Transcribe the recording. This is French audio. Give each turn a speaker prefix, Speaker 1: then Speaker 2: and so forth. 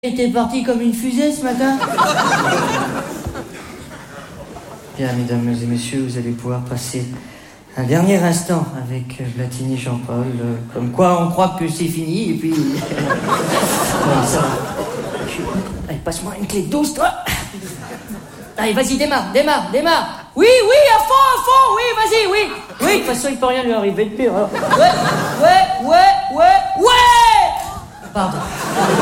Speaker 1: était parti comme une fusée ce matin. Bien, mesdames et messieurs, vous allez pouvoir passer un dernier instant avec Platini Jean-Paul. Comme quoi, on croit que c'est fini, et puis... Ouais, ça va. Allez, passe-moi une clé douce, toi. Allez, vas-y, démarre. Oui, à fond, oui, vas-y, oui. Oui, de toute façon, il peut rien lui arriver de pire. Alors. Ouais. Pardon.